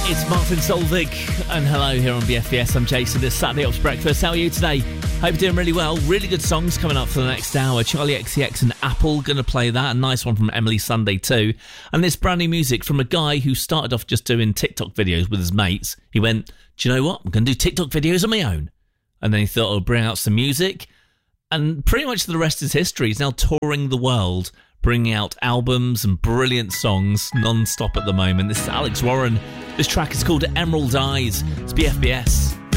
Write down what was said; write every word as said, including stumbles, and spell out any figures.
It's Martin Solvig, and hello here on B F B S. I'm Jason. It's Saturday Ops Breakfast. How are you today? Hope you're doing really well. Really good songs coming up for the next hour. Charlie X C X and Apple going to play that. A nice one from Emily Sunday too. And this brand new music from a guy who started off just doing TikTok videos with his mates. He went, do you know what? I'm going to do TikTok videos on my own. And then he thought I'll bring out some music. And pretty much the rest is history. He's now touring the world, bringing out albums and brilliant songs non-stop at the moment. This is Alex Warren. This track is called Emerald Eyes. It's B F B S.